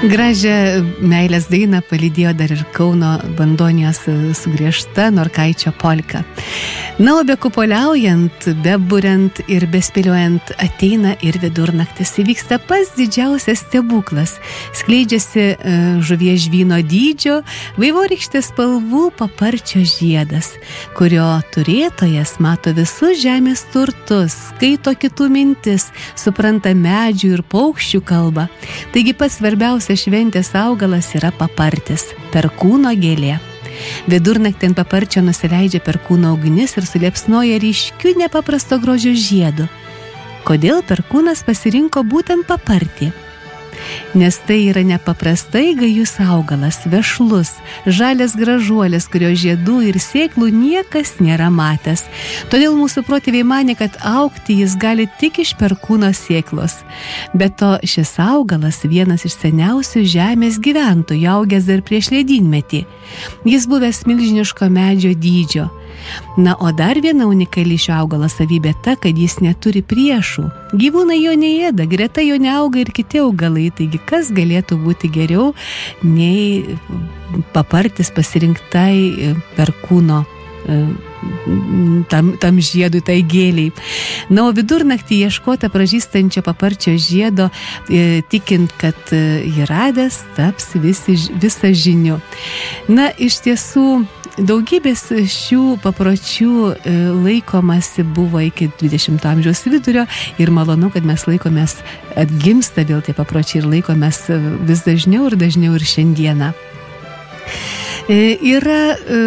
Gražią meilės dainą palydėjo dar ir Kauno bandonijos sugriežta Norkaičio polka. Na, o bekupoliaujant, beburiant ir bespėliojant ateina ir vidurnaktis. Įvyksta pats didžiausias stebuklas. Skleidžiasi žuvies žvyno dydžio, vaivorykštės spalvų paparčio žiedas, kurio turėtojas mato visus žemės turtus, skaito kitų mintis, supranta medžių ir paukščių kalbą. Taigi pats svarbiausias šventės augalas yra papartis, perkūno gėlė. Vidurnaktį ant paparčio nusileidžia perkūno ugnis ir suliepsnoja ryškiu nepaprasto grožio žiedu. Kodėl perkūnas pasirinko būtent papartį? Nes tai yra nepaprastai gajus augalas, vešlus, žalias gražuolis, kurio žiedų ir sėklų niekas nėra matęs. Todėl mūsų protėviai manė, kad augti jis gali tik iš perkūno sėklos. Be to, šis augalas vienas iš seniausių žemės gyventojų, augęs dar prieš ledynmetį. Jis buvęs milžiniško medžio dydžio. Na, o dar viena unikali šio augalo savybė ta, kad jis neturi priešų. Gyvūnai jo neėda, greta jo neauga ir kiti augalai, taigi kas galėtų būti geriau nei papartis pasirinktai perkūno tam žiedui, tai gėliai. Na, o vidurnaktį ieškota pražystančio paparčio žiedo, tikint, kad jį radęs taps visą žiniu. Na, iš tiesų, daugybės šių papročių laikomasi buvo iki 20 amžiaus vidurio ir malonu, kad mes laikomės, atgimsta vėl tie papročiai ir laikomės vis dažniau ir šiandieną. Yra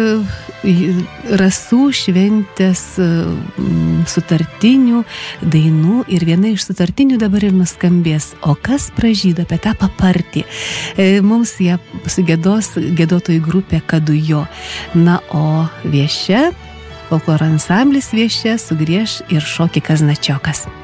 rasų šventės sutartinių dainų ir viena iš sutartinių dabar ir nuskambės. O kas pražydo apie tą papartį? Mums ją sugiedos giedotojų grupė Kadujo. Na, o viešia, folkloro ansamblis viešia sugriež ir šoki Kaznačiokas.